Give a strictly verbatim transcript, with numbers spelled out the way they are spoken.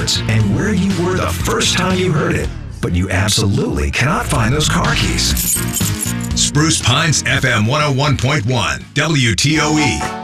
was and where you were the first time you heard it, but you absolutely cannot find those car keys. Spruce Pines F M one oh one point one, W T O E.